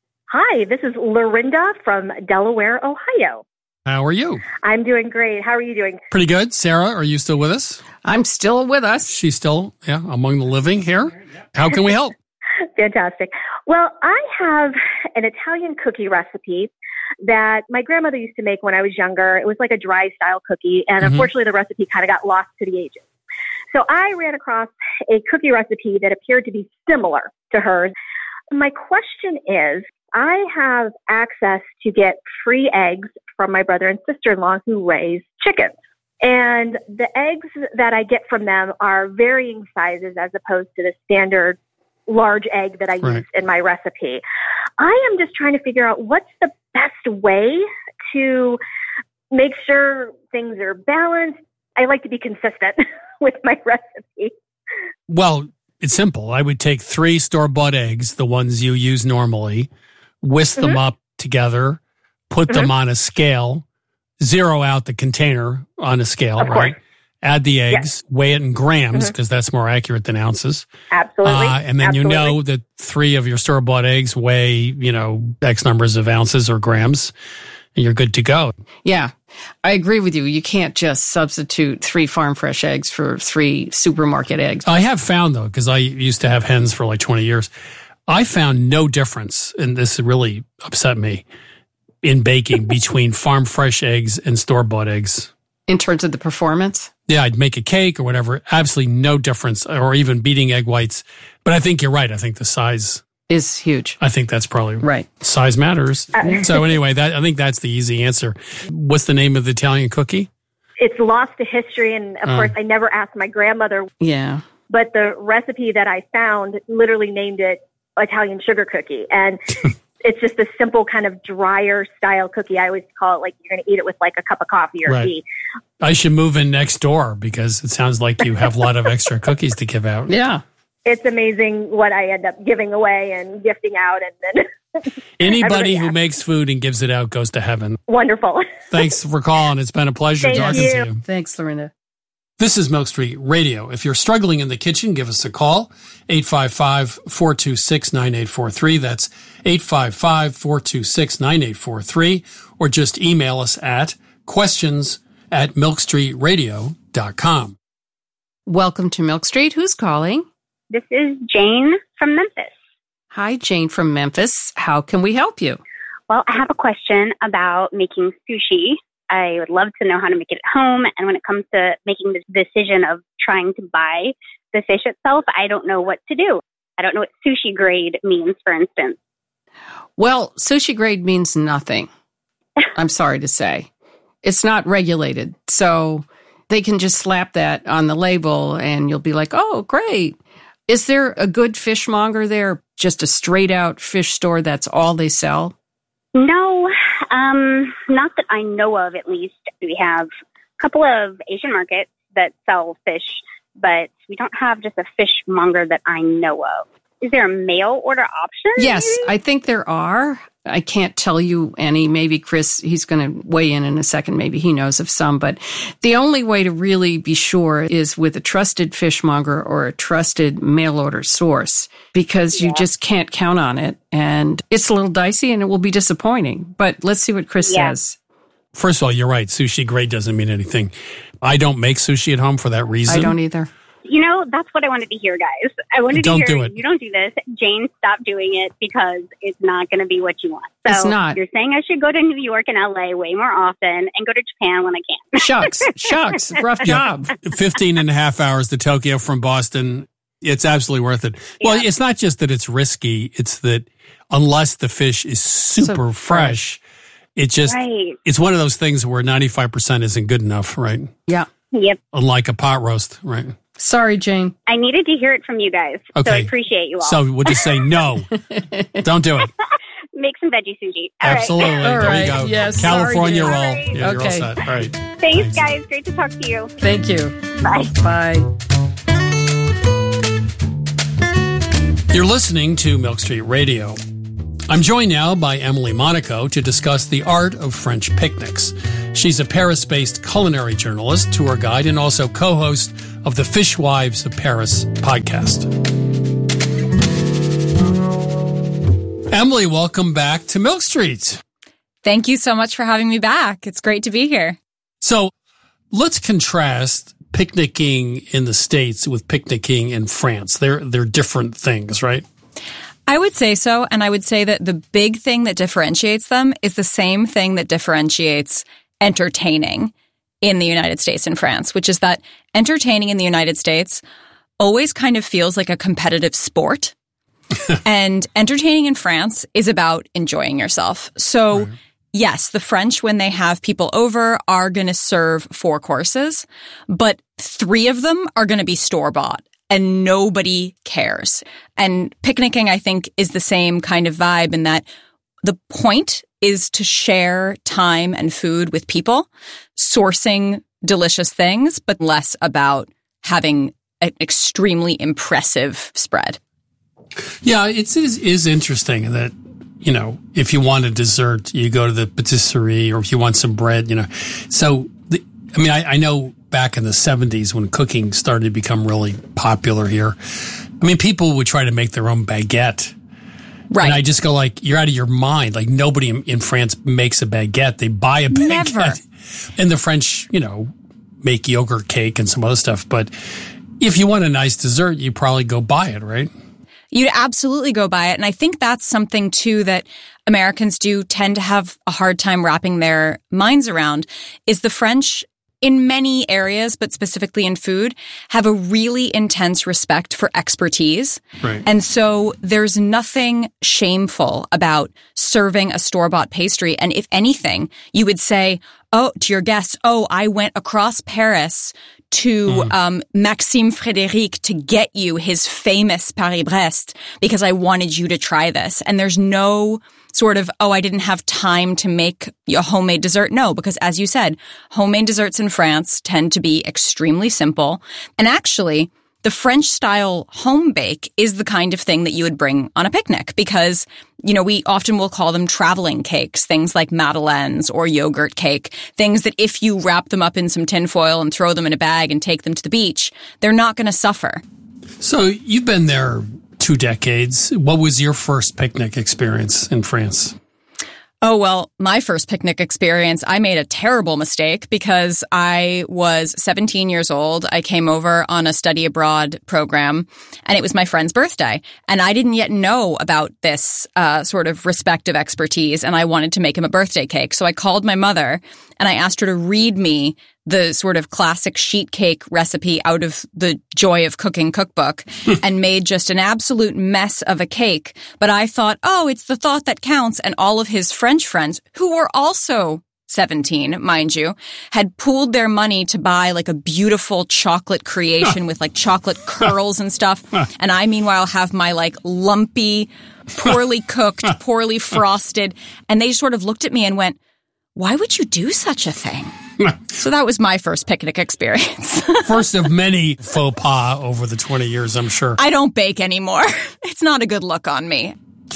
Hi, this is Lorinda from Delaware, Ohio. How are you? I'm doing great. How are you doing? Pretty good. Sarah, are you still with us? I'm still with us. She's still, among the living here. How can we help? Fantastic. Well, I have an Italian cookie recipe that my grandmother used to make when I was younger. It was like a dry style cookie, and unfortunately the recipe kind of got lost to the ages. So I ran across a cookie recipe that appeared to be similar to hers. My question is, I have access to get free eggs from my brother and sister-in-law who raise chickens. And the eggs that I get from them are varying sizes as opposed to the standard large egg that I use in my recipe. I am just trying to figure out what's the best way to make sure things are balanced. I like to be consistent with my recipe. Well, it's simple. I would take 3 store-bought eggs, the ones you use normally, whisk them up together, put them on a scale, zero out the container on a scale, right? Add the eggs, weigh it in grams because that's more accurate than ounces. Absolutely. And then you know that 3 of your store-bought eggs weigh, X numbers of ounces or grams, and you're good to go. Yeah, I agree with you. You can't just substitute 3 farm fresh eggs for 3 supermarket eggs. I have found, though, because I used to have hens for like 20 years, I found no difference, and this really upset me, in baking between farm fresh eggs and store-bought eggs. In terms of the performance? Yeah, I'd make a cake or whatever. Absolutely no difference, or even beating egg whites. But I think you're right. I think the size is huge. I think that's probably right. Size matters. So anyway, I think that's the easy answer. What's the name of the Italian cookie? It's lost to history, and of course, I never asked my grandmother. Yeah. But the recipe that I found literally named it Italian sugar cookie. And it's just a simple kind of drier style cookie. I always call it like you're going to eat it with like a cup of coffee or tea. I should move in next door because it sounds like you have a lot of extra cookies to give out. Yeah. It's amazing what I end up giving away and gifting out. And then anybody who makes food and gives it out goes to heaven. Wonderful. Thanks for calling. It's been a pleasure talking to you. Thanks, Lorinda. This is Milk Street Radio. If you're struggling in the kitchen, give us a call, 855-426-9843. That's 855-426-9843. Or just email us at questions@milkstreetradio.com. Welcome to Milk Street. Who's calling? This is Jane from Memphis. Hi, Jane from Memphis. How can we help you? Well, I have a question about making sushi. I would love to know how to make it at home. And when it comes to making the decision of trying to buy the fish itself, I don't know what to do. I don't know what sushi grade means, for instance. Well, sushi grade means nothing. I'm sorry to say. It's not regulated. So they can just slap that on the label and you'll be like, oh, great. Is there a good fishmonger there? Just a straight out fish store that's all they sell? No, not that I know of, at least. We have a couple of Asian markets that sell fish, but we don't have just a fishmonger that I know of. Is there a mail order option? Yes, I think there are. I can't tell you any. Maybe Chris, he's going to weigh in a second. Maybe he knows of some. But the only way to really be sure is with a trusted fishmonger or a trusted mail order source, because you just can't count on it. And it's a little dicey and it will be disappointing. But let's see what Chris says. First of all, you're right. Sushi grade doesn't mean anything. I don't make sushi at home for that reason. I don't either. That's what I wanted to hear, guys. I wanted to hear, you don't do this. Jane, stop doing it because it's not going to be what you want. So it's not. You're saying I should go to New York and LA way more often and go to Japan when I can. Shucks. Rough job. 15 and a half hours to Tokyo from Boston. It's absolutely worth it. Well, it's not just that it's risky. It's that unless the fish is super fresh, it's one of those things where 95% isn't good enough, right? Yeah. Yep. Unlike a pot roast, right? Sorry, Jane. I needed to hear it from you guys. Okay. So I appreciate you all. So we'll just say no. Don't do it. Make some veggie sushi. Absolutely. Right. There you go. Yes, California roll. Right. Yeah, you're all set. All right. Thanks, guys. Great to talk to you. Thank you. Bye. Bye. You're listening to Milk Street Radio. I'm joined now by Emily Monaco to discuss the art of French picnics. She's a Paris-based culinary journalist, tour guide, and also co-host of the Fishwives of Paris podcast. Emily, welcome back to Milk Street. Thank you so much for having me back. It's great to be here. So let's contrast picnicking in the States with picnicking in France. They're different things, right? I would say so, and I would say that the big thing that differentiates them is the same thing that differentiates entertaining in the United States and France, which is that entertaining in the United States always kind of feels like a competitive sport. And entertaining in France is about enjoying yourself. So yes, the French, when they have people over, are going to serve 4 courses, but 3 of them are going to be store-bought. And nobody cares. And picnicking, I think, is the same kind of vibe in that the point is to share time and food with people, sourcing delicious things, but less about having an extremely impressive spread. Yeah, it is interesting that, if you want a dessert, you go to the patisserie, or if you want some bread, So, I know back in the 70s when cooking started to become really popular here, people would try to make their own baguette. Right. And I just go you're out of your mind. Nobody in France makes a baguette. They buy a baguette. Never. And the French, make yogurt cake and some other stuff. But if you want a nice dessert, you probably go buy it, right? You'd absolutely go buy it. And I think that's something, too, that Americans do tend to have a hard time wrapping their minds around, is the French, in many areas, but specifically in food, have a really intense respect for expertise. Right. And so there's nothing shameful about serving a store-bought pastry. And if anything, you would say, to your guests, I went across Paris to Maxime Frédéric to get you his famous Paris-Brest because I wanted you to try this. And there's no sort of, I didn't have time to make a homemade dessert. No, because as you said, homemade desserts in France tend to be extremely simple. And actually, the French-style home bake is the kind of thing that you would bring on a picnic because, we often will call them traveling cakes, things like madeleines or yogurt cake, things that if you wrap them up in some tinfoil and throw them in a bag and take them to the beach, they're not going to suffer. So you've been there 2 decades. What was your first picnic experience in France? Oh, well, my first picnic experience, I made a terrible mistake because I was 17 years old. I came over on a study abroad program, and it was my friend's birthday. And I didn't yet know about this sort of respective expertise, and I wanted to make him a birthday cake. So I called my mother, and I asked her to read me the sort of classic sheet cake recipe out of the Joy of Cooking cookbook and made just an absolute mess of a cake. But I thought, it's the thought that counts. And all of his French friends, who were also 17, mind you, had pooled their money to buy a beautiful chocolate creation with chocolate curls and stuff. And I, meanwhile, have my lumpy, poorly cooked, poorly frosted. And they sort of looked at me and went, why would you do such a thing? So that was my first picnic experience. First of many faux pas over the 20 years, I'm sure. I don't bake anymore. It's not a good look on me.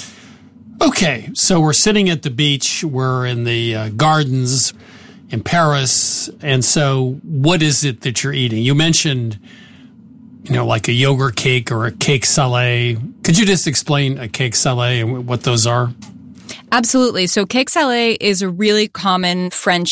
Okay, so we're sitting at the beach. We're in the gardens in Paris. And so what is it that you're eating? You mentioned, like a yogurt cake or a cake salé. Could you just explain a cake salé and what those are? Absolutely. So cake salé is a really common French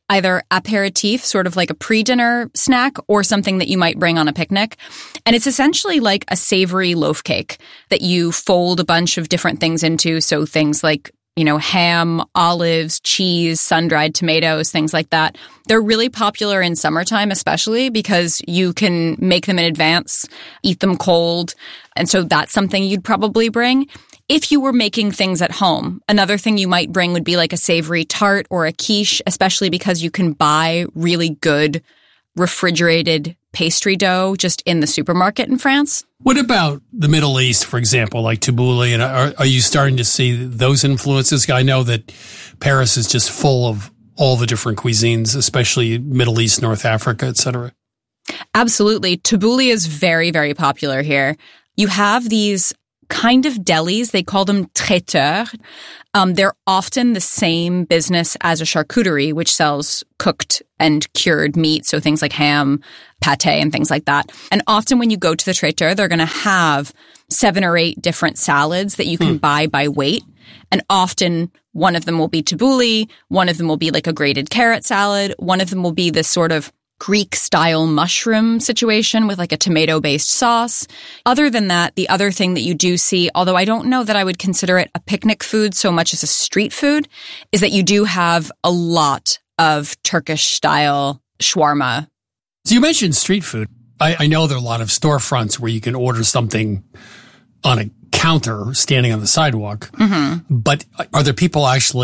either aperitif, sort of like a pre-dinner snack, or something that you might bring on a picnic. And it's essentially like a savory loaf cake that you fold a bunch of different things into. So things like, ham, olives, cheese, sun-dried tomatoes, things like that. They're really popular in summertime, especially because you can make them in advance, eat them cold. And so that's something you'd probably bring. If you were making things at home, another thing you might bring would be like a savory tart or a quiche, especially because you can buy really good refrigerated pastry dough just in the supermarket in France. What about the Middle East, for example, like tabbouleh? And are you starting to see those influences? I know that Paris is just full of all the different cuisines, especially Middle East, North Africa, et cetera. Absolutely. Tabbouleh is very, very popular here. You have these kind of delis. They call them traiteurs. They're often the same business as a charcuterie, which sells cooked and cured meat, so things like ham, pate, and things like that. And often when you go to the traiteur, they're going to have 7 or 8 different salads that you can buy by weight. And often one of them will be tabbouleh, one of them will be like a grated carrot salad, one of them will be this sort of Greek-style mushroom situation with like a tomato-based sauce. Other than that, the other thing that you do see, although I don't know that I would consider it a picnic food so much as a street food, is that you do have a lot of Turkish-style shawarma. So you mentioned street food. I know there are a lot of storefronts where you can order something on a counter standing on the sidewalk. Mm-hmm. But are there people actually